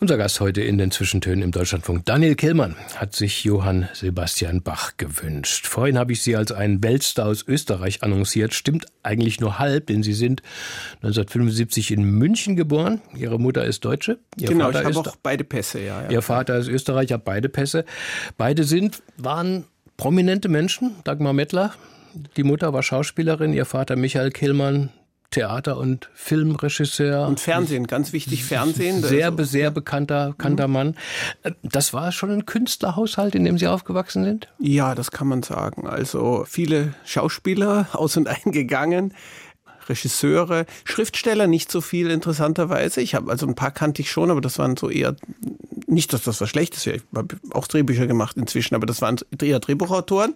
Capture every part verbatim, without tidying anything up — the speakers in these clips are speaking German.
Unser Gast heute in den Zwischentönen im Deutschlandfunk, Daniel Kehlmann, hat sich Johann Sebastian Bach gewünscht. Vorhin habe ich Sie als einen Weltstar aus Österreich annonciert. Stimmt eigentlich nur halb, denn Sie sind neunzehnhundertfünfundsiebzig in München geboren. Ihre Mutter ist Deutsche. Ihr genau, Vater ich habe ist, auch beide Pässe. Ja, ja. Ihr Vater ist Österreicher, beide Pässe. Beide sind, waren prominente Menschen. Dagmar Mettler, die Mutter war Schauspielerin, Ihr Vater Michael Kehlmann, Theater- und Filmregisseur. Und Fernsehen, ganz wichtig, Fernsehen. Sehr, also, sehr bekannter, bekannter mhm. Mann. Das war schon ein Künstlerhaushalt, in dem Sie aufgewachsen sind? Ja, das kann man sagen. Also viele Schauspieler aus und eingegangen, Regisseure, Schriftsteller nicht so viel interessanterweise. Ich habe also ein paar kannte ich schon, aber das waren so eher, nicht, dass das was Schlechtes wäre. Ich habe auch Drehbücher gemacht inzwischen, aber das waren eher Drehbuchautoren.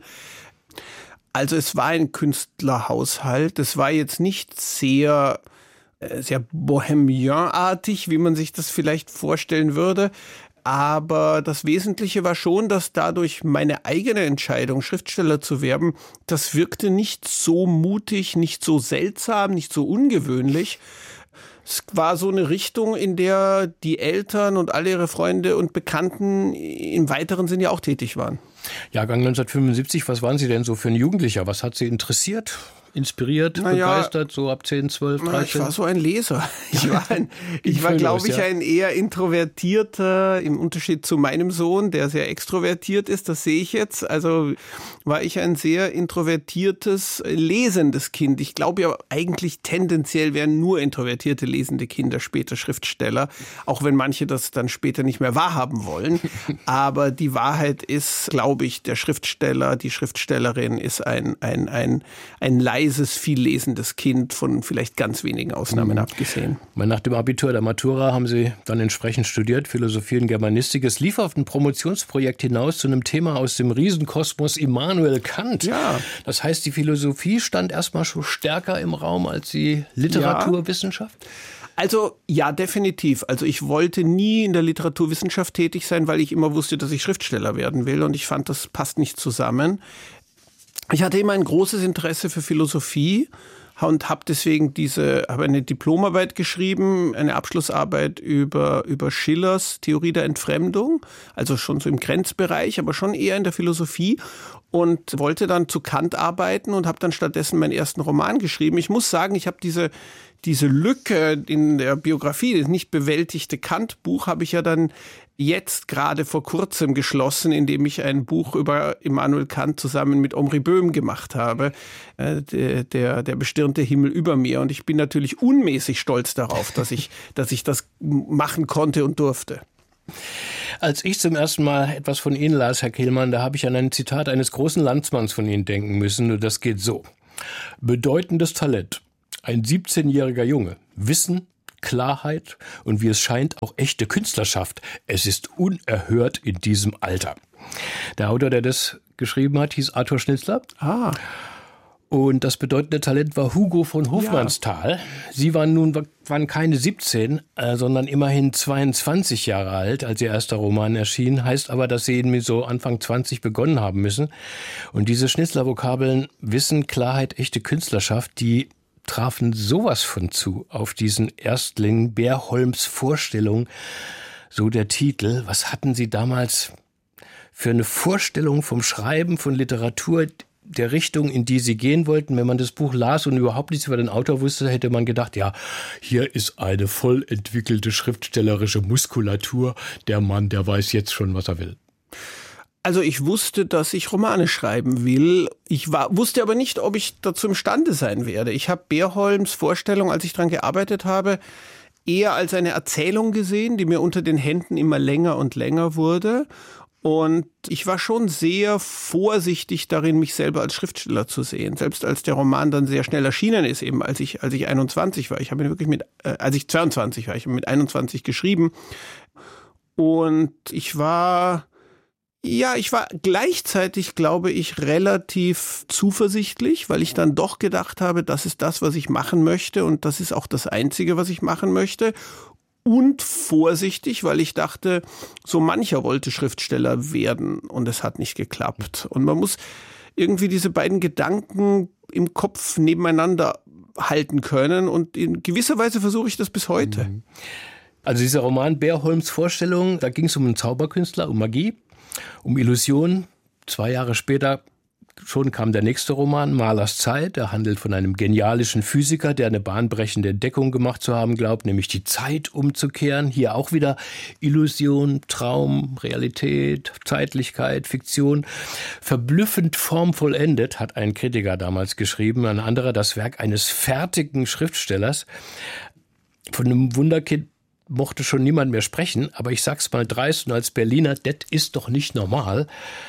Also es war ein Künstlerhaushalt. Es war jetzt nicht sehr, sehr bohemianartig, wie man sich das vielleicht vorstellen würde. Aber das Wesentliche war schon, dass dadurch meine eigene Entscheidung, Schriftsteller zu werden, das wirkte nicht so mutig, nicht so seltsam, nicht so ungewöhnlich. Es war so eine Richtung, in der die Eltern und alle ihre Freunde und Bekannten im weiteren Sinne ja auch tätig waren. Jahrgang neunzehnhundertfünfundsiebzig, was waren Sie denn so für ein Jugendlicher? Was hat Sie interessiert, inspiriert, naja, begeistert, so ab zehn, zwölf, dreizehn? Ich war so ein Leser. Ich war, ein, ich war glaube ich, ein eher introvertierter, im Unterschied zu meinem Sohn, der sehr extrovertiert ist, das sehe ich jetzt. Also war ich ein sehr introvertiertes, lesendes Kind. Ich glaube ja eigentlich tendenziell wären nur introvertierte, lesende Kinder später Schriftsteller, auch wenn manche das dann später nicht mehr wahrhaben wollen. Aber die Wahrheit ist, glaube ich, der Schriftsteller, die Schriftstellerin ist ein, ein, ein, ein leises, viel lesendes Kind, von vielleicht ganz wenigen Ausnahmen mhm. abgesehen. Nach dem Abitur der Matura haben Sie dann entsprechend studiert, Philosophie und Germanistik. Es lief auf ein Promotionsprojekt hinaus zu einem Thema aus dem Riesenkosmos Immanuel Kant. Ja. Das heißt, die Philosophie stand erstmal schon stärker im Raum als die Literaturwissenschaft? Ja. Also ja, definitiv. Also ich wollte nie in der Literaturwissenschaft tätig sein, weil ich immer wusste, dass ich Schriftsteller werden will und ich fand, das passt nicht zusammen. Ich hatte immer ein großes Interesse für Philosophie und habe deswegen diese, habe eine Diplomarbeit geschrieben, eine Abschlussarbeit über, über Schillers Theorie der Entfremdung, also schon so im Grenzbereich, aber schon eher in der Philosophie und wollte dann zu Kant arbeiten und habe dann stattdessen meinen ersten Roman geschrieben. Ich muss sagen, ich habe diese Diese Lücke in der Biografie, das nicht bewältigte Kant-Buch, habe ich ja dann jetzt gerade vor kurzem geschlossen, indem ich ein Buch über Immanuel Kant zusammen mit Omri Böhm gemacht habe, äh, der, der, der bestirnte Himmel über mir. Und ich bin natürlich unmäßig stolz darauf, dass ich, dass ich das machen konnte und durfte. Als ich zum ersten Mal etwas von Ihnen las, Herr Kehlmann, da habe ich an ein Zitat eines großen Landsmanns von Ihnen denken müssen. Und das geht so. Bedeutendes Talent. Ein siebzehnjähriger Junge. Wissen, Klarheit und wie es scheint auch echte Künstlerschaft. Es ist unerhört in diesem Alter. Der Autor, der das geschrieben hat, hieß Arthur Schnitzler. Ah. Und das bedeutende Talent war Hugo von Hofmannsthal. Ja. Sie waren nun waren keine siebzehn, äh, sondern immerhin zweiundzwanzig Jahre alt, als Ihr erster Roman erschien. Heißt aber, dass Sie eben so Anfang zwanzig begonnen haben müssen. Und diese Schnitzler-Vokabeln Wissen, Klarheit, echte Künstlerschaft, die trafen sowas von zu auf diesen Erstling Bärholms Vorstellung, so der Titel. Was hatten Sie damals für eine Vorstellung vom Schreiben, von Literatur, der Richtung, in die Sie gehen wollten? Wenn man das Buch las und überhaupt nichts über den Autor wusste, hätte man gedacht, ja, hier ist eine voll entwickelte schriftstellerische Muskulatur. Der Mann, der weiß jetzt schon, was er will. Also ich wusste, dass ich Romane schreiben will. Ich war, wusste aber nicht, ob ich dazu imstande sein werde. Ich habe Bärholms Vorstellung, als ich daran gearbeitet habe, eher als eine Erzählung gesehen, die mir unter den Händen immer länger und länger wurde. Und ich war schon sehr vorsichtig darin, mich selber als Schriftsteller zu sehen. Selbst als der Roman dann sehr schnell erschienen ist, eben als ich, als ich einundzwanzig war. Ich habe ihn wirklich mit, äh, als ich zweiundzwanzig war, ich habe mit einundzwanzig geschrieben. Und ich war... Ja, ich war gleichzeitig, glaube ich, relativ zuversichtlich, weil ich dann doch gedacht habe, das ist das, was ich machen möchte und das ist auch das Einzige, was ich machen möchte. Und vorsichtig, weil ich dachte, so mancher wollte Schriftsteller werden und es hat nicht geklappt. Und man muss irgendwie diese beiden Gedanken im Kopf nebeneinander halten können und in gewisser Weise versuche ich das bis heute. Mhm. Also dieser Roman Beerholms Vorstellung, da ging es um einen Zauberkünstler, um Magie, um Illusionen. Zwei Jahre später schon kam der nächste Roman, Malers Zeit. Der handelt von einem genialischen Physiker, der eine bahnbrechende Entdeckung gemacht zu haben glaubt, nämlich die Zeit umzukehren. Hier auch wieder Illusion, Traum, Realität, Zeitlichkeit, Fiktion. Verblüffend formvollendet, hat ein Kritiker damals geschrieben. Ein anderer, das Werk eines fertigen Schriftstellers. Von einem Wunderkind mochte schon niemand mehr sprechen. Aber ich sag's mal dreist und als Berliner, das ist doch nicht normal.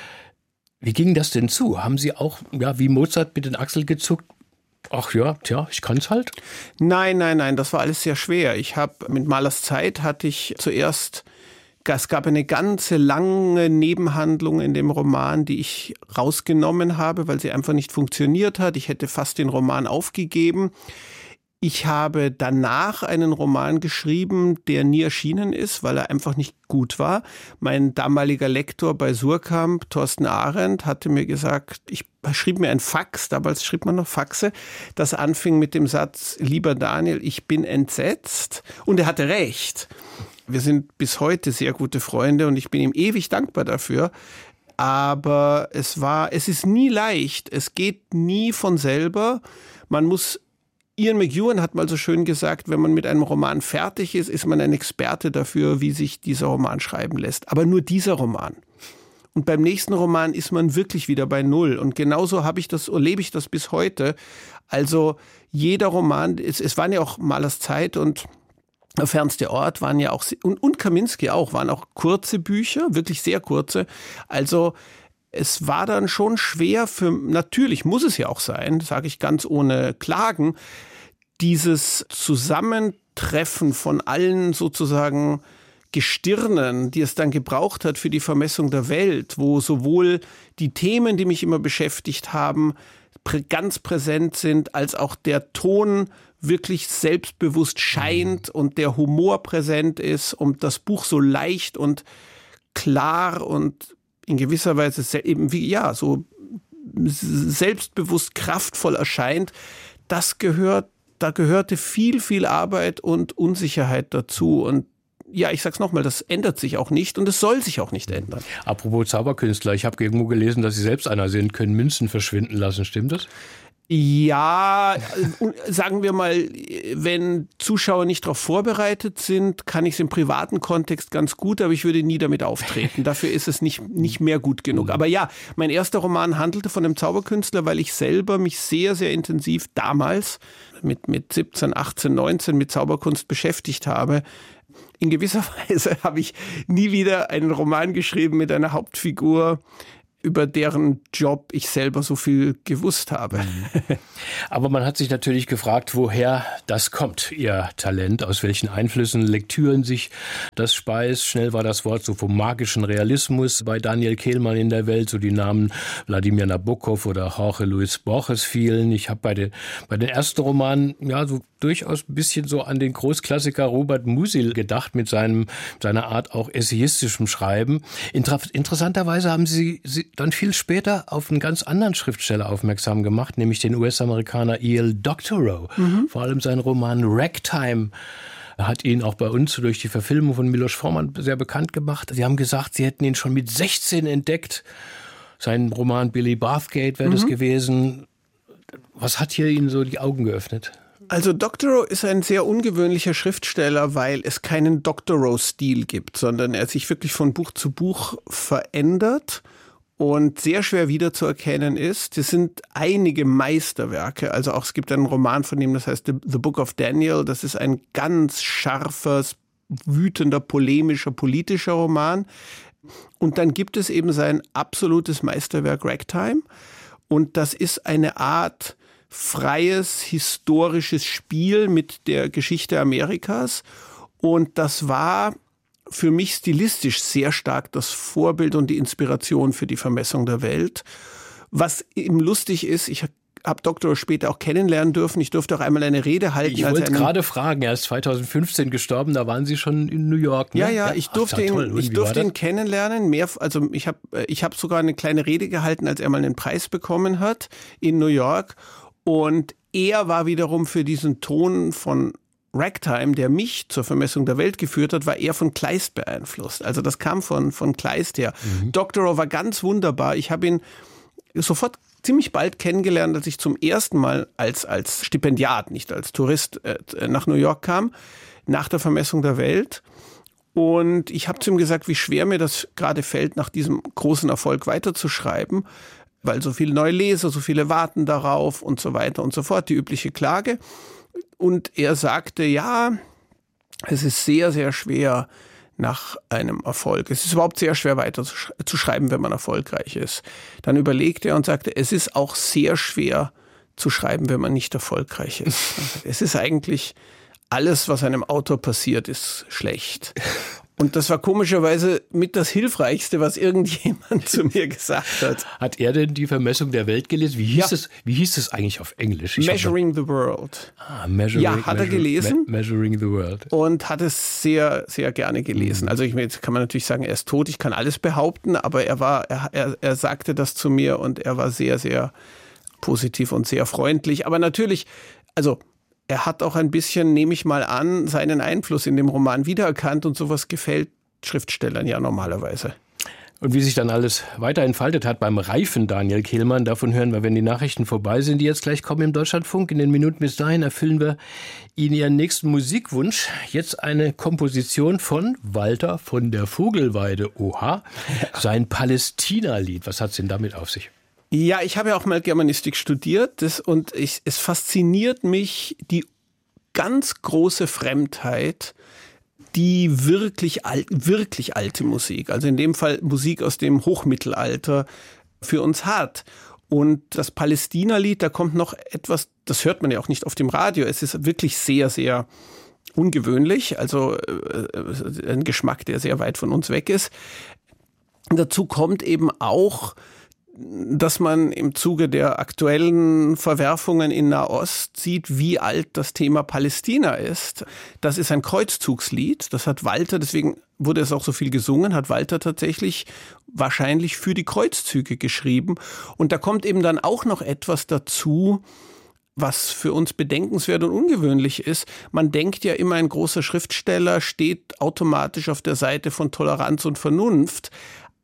Wie ging das denn zu? Haben Sie auch, ja, wie Mozart mit den Achseln gezuckt? Ach ja, tja, ich kann's halt. Nein, nein, nein, das war alles sehr schwer. Ich habe mit Malers Zeit hatte ich zuerst, es gab eine ganze lange Nebenhandlung in dem Roman, die ich rausgenommen habe, weil sie einfach nicht funktioniert hat. Ich hätte fast den Roman aufgegeben. Ich habe danach einen Roman geschrieben, der nie erschienen ist, weil er einfach nicht gut war. Mein damaliger Lektor bei Suhrkamp, Thorsten Arendt, hatte mir gesagt, ich schrieb mir ein Fax, damals schrieb man noch Faxe, das anfing mit dem Satz, lieber Daniel, ich bin entsetzt. Und er hatte recht. Wir sind bis heute sehr gute Freunde und ich bin ihm ewig dankbar dafür. Aber es war, es ist nie leicht, es geht nie von selber. Man muss Ian McEwan hat mal so schön gesagt, wenn man mit einem Roman fertig ist, ist man ein Experte dafür, wie sich dieser Roman schreiben lässt. Aber nur dieser Roman. Und beim nächsten Roman ist man wirklich wieder bei Null. Und genauso habe ich das, erlebe ich das bis heute. Also jeder Roman, es, es waren ja auch Malers Zeit und Fernster Ort waren ja auch, und, und Kaminski auch, waren auch kurze Bücher, wirklich sehr kurze. Also es war dann schon schwer für, natürlich muss es ja auch sein, sage ich ganz ohne Klagen, dieses Zusammentreffen von allen sozusagen Gestirnen, die es dann gebraucht hat für die Vermessung der Welt, wo sowohl die Themen, die mich immer beschäftigt haben, ganz präsent sind, als auch der Ton wirklich selbstbewusst scheint und der Humor präsent ist und das Buch so leicht und klar und in gewisser Weise eben wie, ja, so selbstbewusst kraftvoll erscheint, das gehört, da gehörte viel, viel Arbeit und Unsicherheit dazu. Und ja, ich sag's nochmal, das ändert sich auch nicht und es soll sich auch nicht ändern. Apropos Zauberkünstler, ich habe irgendwo gelesen, dass Sie selbst einer sind, können Münzen verschwinden lassen, stimmt das? Ja, sagen wir mal, wenn Zuschauer nicht darauf vorbereitet sind, kann ich es im privaten Kontext ganz gut, aber ich würde nie damit auftreten. Dafür ist es nicht, nicht mehr gut genug. Aber ja, mein erster Roman handelte von einem Zauberkünstler, weil ich selber mich sehr, sehr intensiv damals mit, mit siebzehn, achtzehn, neunzehn mit Zauberkunst beschäftigt habe. In gewisser Weise habe ich nie wieder einen Roman geschrieben mit einer Hauptfigur, über deren Job ich selber so viel gewusst habe. Aber man hat sich natürlich gefragt, woher das kommt, Ihr Talent, aus welchen Einflüssen, Lektüren sich das speist. Schnell war das Wort so vom magischen Realismus bei Daniel Kehlmann in der Welt, so die Namen Wladimir Nabokov oder Jorge Luis Borges fielen. Ich habe bei den, bei den ersten Romanen ja so durchaus ein bisschen so an den Großklassiker Robert Musil gedacht mit seinem, seiner Art auch essayistischem Schreiben. Inter- interessanterweise haben Sie, Sie dann viel später auf einen ganz anderen Schriftsteller aufmerksam gemacht, nämlich den U S-Amerikaner E L Doctorow. Mhm. Vor allem sein Roman Ragtime hat ihn auch bei uns durch die Verfilmung von Milos Forman sehr bekannt gemacht. Sie haben gesagt, Sie hätten ihn schon mit sechzehn entdeckt. Sein Roman Billy Bathgate wäre mhm. das gewesen. Was hat hier Ihnen so die Augen geöffnet? Also Doctorow ist ein sehr ungewöhnlicher Schriftsteller, weil es keinen Doctorow-Stil gibt, sondern er sich wirklich von Buch zu Buch verändert und sehr schwer wiederzuerkennen ist. Es sind einige Meisterwerke, also auch es gibt einen Roman von ihm, das heißt The, The Book of Daniel, das ist ein ganz scharfer, wütender, polemischer, politischer Roman. Und dann gibt es eben sein absolutes Meisterwerk Ragtime und das ist eine Art freies, historisches Spiel mit der Geschichte Amerikas. Und das war für mich stilistisch sehr stark das Vorbild und die Inspiration für die Vermessung der Welt. Was eben lustig ist, ich habe Doktor später auch kennenlernen dürfen. Ich durfte auch einmal eine Rede halten. Ich wollte gerade fragen, er ist zweitausendfünfzehn gestorben, da waren Sie schon in New York. Ne? Ja, ja, ich durfte, Ach, ihn, toll. ich durfte ihn kennenlernen. Mehr, also ich habe ich hab sogar eine kleine Rede gehalten, als er mal einen Preis bekommen hat in New York. Und er war wiederum für diesen Ton von Ragtime, der mich zur Vermessung der Welt geführt hat, war eher von Kleist beeinflusst. Also das kam von, von Kleist her. Mhm. Doctorow war ganz wunderbar. Ich habe ihn sofort ziemlich bald kennengelernt, als ich zum ersten Mal als, als Stipendiat, nicht als Tourist, äh, nach New York kam, nach der Vermessung der Welt. Und ich habe zu ihm gesagt, wie schwer mir das gerade fällt, nach diesem großen Erfolg weiterzuschreiben, weil so viele neue Leser, so viele warten darauf und so weiter und so fort, die übliche Klage. Und er sagte, ja, es ist sehr, sehr schwer nach einem Erfolg. Es ist überhaupt sehr schwer weiter zu, sch- zu schreiben, wenn man erfolgreich ist. Dann überlegte er und sagte, es ist auch sehr schwer zu schreiben, wenn man nicht erfolgreich ist. Es ist eigentlich alles, was einem Autor passiert, ist schlecht. Und das war komischerweise mit das Hilfreichste, was irgendjemand zu mir gesagt hat. Hat er denn die Vermessung der Welt gelesen? Wie hieß, ja. es, wie hieß es eigentlich auf Englisch? Ich Measuring the World. Ah, measuring, ja, hat er gelesen. Me- measuring the World. Und hat es sehr, sehr gerne gelesen. Also ich, jetzt kann man natürlich sagen, er ist tot, ich kann alles behaupten, aber er war, er, er, er sagte das zu mir und er war sehr, sehr positiv und sehr freundlich. Aber natürlich, also er hat auch ein bisschen, nehme ich mal an, seinen Einfluss in dem Roman wiedererkannt und sowas gefällt Schriftstellern ja normalerweise. Und wie sich dann alles weiter entfaltet hat beim reifen Daniel Kehlmann, davon hören wir, wenn die Nachrichten vorbei sind, die jetzt gleich kommen im Deutschlandfunk. In den Minuten bis dahin erfüllen wir Ihnen Ihren nächsten Musikwunsch. Jetzt eine Komposition von Walter von der Vogelweide. Oha, sein Palästina-Lied. Was hat es denn damit auf sich? Ja, ich habe ja auch mal Germanistik studiert das, und ich, es fasziniert mich die ganz große Fremdheit, die wirklich, alt, wirklich alte Musik, also in dem Fall Musik aus dem Hochmittelalter, für uns hat. Und das Palästina-Lied, da kommt noch etwas, das hört man ja auch nicht auf dem Radio, es ist wirklich sehr, sehr ungewöhnlich, also äh, ein Geschmack, der sehr weit von uns weg ist. Dazu kommt eben auch, dass man im Zuge der aktuellen Verwerfungen in Nahost sieht, wie alt das Thema Palästina ist. Das ist ein Kreuzzugslied, das hat Walter, deswegen wurde es auch so viel gesungen, hat Walter tatsächlich wahrscheinlich für die Kreuzzüge geschrieben. Und da kommt eben dann auch noch etwas dazu, was für uns bedenkenswert und ungewöhnlich ist. Man denkt ja immer, ein großer Schriftsteller steht automatisch auf der Seite von Toleranz und Vernunft.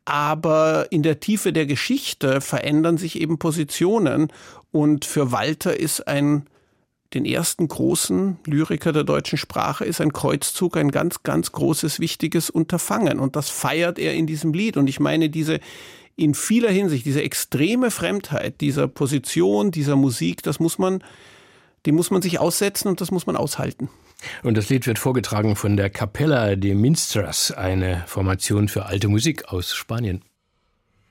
Aber in der Tiefe der Geschichte verändern sich eben Positionen. Und für Walter ist ein, den ersten großen Lyriker der deutschen Sprache, ist ein Kreuzzug ein ganz, ganz großes, wichtiges Unterfangen. Und das feiert er in diesem Lied. Und ich meine, diese in vieler Hinsicht, diese extreme Fremdheit dieser Position, dieser Musik, das muss man, die muss man sich aussetzen und das muss man aushalten. Und das Lied wird vorgetragen von der Capella de Minstras, eine Formation für alte Musik aus Spanien.